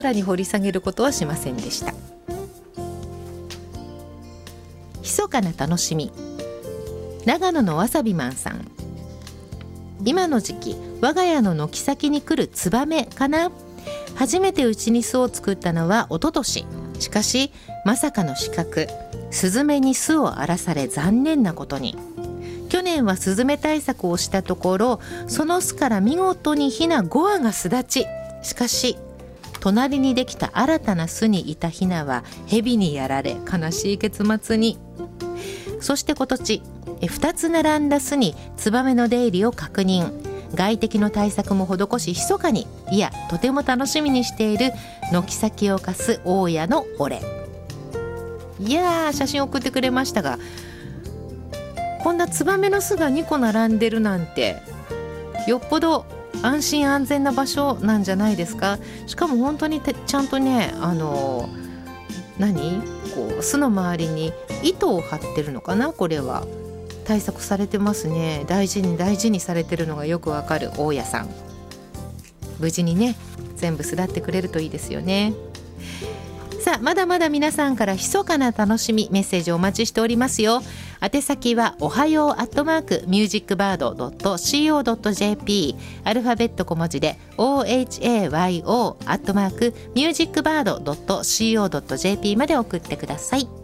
さらに掘り下げることはしませんでした。密かな楽しみ、長野のわさびマンさん。今の時期我が家の軒先に来るツバメかな。初めてうちに巣を作ったのは一昨年。しかしまさかの死角、スズメに巣を荒らされ残念なことに。去年はスズメ対策をしたところ、その巣から見事にヒナ5羽が巣立ち、しかし隣にできた新たな巣にいたヒナはヘビにやられ悲しい結末に。そして今年2つ並んだ巣にツバメの出入りを確認。外敵の対策も施し、密かに、いやとても楽しみにしている軒先を貸す大家の俺。いやー、写真送ってくれましたが、こんなツバメの巣が2個並んでるなんてよっぽど安心安全な場所なんじゃないですか。しかも本当にちゃんとね、こう巣の周りに糸を張ってるのかな。これは対策されてますね。大事に大事にされてるのがよくわかる大家さん。無事にね全部巣立ってくれるといいですよね。さあ、まだまだ皆さんから密かな楽しみメッセージをお待ちしておりますよ。宛先はおはよう@musicbird.co.jp、 アルファベット小文字で ohayo@musicbird.co.jp まで送ってください。